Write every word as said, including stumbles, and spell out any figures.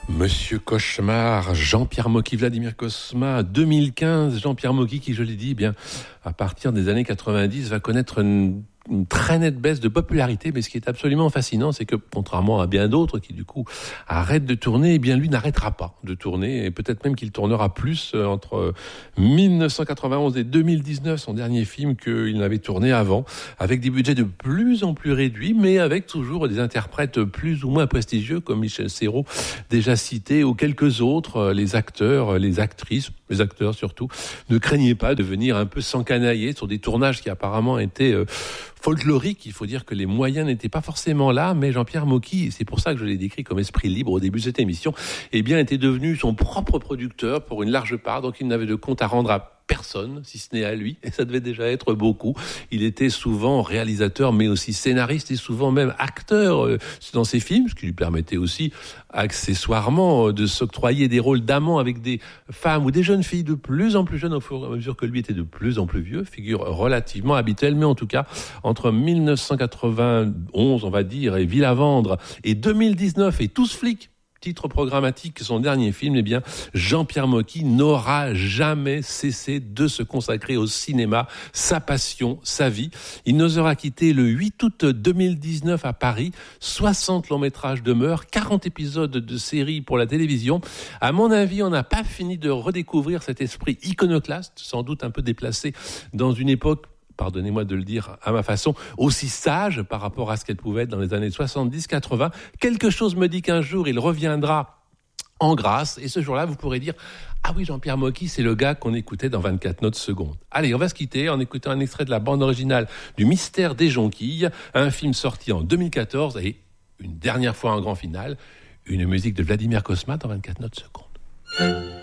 Monsieur Cauchemar, Jean-Pierre Mocky, Vladimir Cosma, deux mille quinze, Jean-Pierre Mocky qui, je l'ai dit, eh bien, à partir des années quatre-vingt-dix, va connaître une, une très nette baisse de popularité, mais ce qui est absolument fascinant, c'est que, contrairement à bien d'autres qui, du coup, arrêtent de tourner, eh bien, lui n'arrêtera pas de tourner, et peut-être même qu'il tournera plus euh, entre dix-neuf cent quatre-vingt-onze et deux mille dix-neuf, son dernier film, qu'il n'avait tourné avant, avec des budgets de plus en plus réduits, mais avec toujours des interprètes plus ou moins prestigieux, comme Michel Serrault, déjà cité, ou quelques autres, les acteurs, les actrices, les acteurs surtout, ne craignaient pas de venir un peu s'encanailler sur des tournages qui apparemment étaient euh, folkloriques. Il faut dire que les moyens n'étaient pas forcément là, mais Jean-Pierre Mocky, c'est pour ça que je l'ai décrit comme esprit libre au début de cette émission, eh bien, était devenu son propre producteur pour une large part, donc il n'avait de compte à rendre à personne, si ce n'est à lui, et ça devait déjà être beaucoup. Il était souvent réalisateur, mais aussi scénariste, et souvent même acteur euh, dans ses films, ce qui lui permettait aussi, accessoirement, de s'octroyer des rôles d'amant avec des femmes ou des jeunes filles de plus en plus jeunes, au fur et à mesure que lui était de plus en plus vieux, figure relativement habituelle, mais en tout cas, entre dix-neuf cent quatre-vingt-onze, on va dire, et Villavendre, et deux mille dix-neuf, et Tous flics, titre programmatique, son dernier film, eh bien, Jean-Pierre Mocky n'aura jamais cessé de se consacrer au cinéma, sa passion, sa vie. Il nous aura quitté le huit août deux mille dix-neuf à Paris. soixante longs métrages demeurent, quarante épisodes de séries pour la télévision. À mon avis, on n'a pas fini de redécouvrir cet esprit iconoclaste, sans doute un peu déplacé dans une époque, pardonnez-moi de le dire à ma façon, aussi sage par rapport à ce qu'elle pouvait être dans les années soixante-dix quatre-vingts. Quelque chose me dit qu'un jour, il reviendra en grâce, et ce jour-là, vous pourrez dire « Ah oui, Jean-Pierre Mocky, c'est le gars qu'on écoutait dans vingt-quatre notes secondes ». Allez, on va se quitter en écoutant un extrait de la bande originale du Mystère des Jonquilles, un film sorti en deux mille quatorze, et une dernière fois en grand final, une musique de Vladimir Cosma dans vingt-quatre notes secondes.